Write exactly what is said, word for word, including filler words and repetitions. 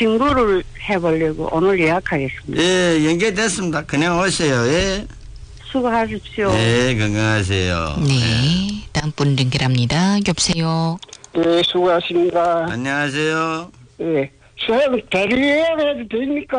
신고를 해보려고 오늘 예약하겠습니다. 예, 연결됐습니다. 그냥 오세요. 예. 수고하십시오. 네, 건강하세요. 네. 예. 다음 분 연결합니다. 여보세요. 예, 수고하십니다. 안녕하세요. 예. 수행 대리해야 됩니까?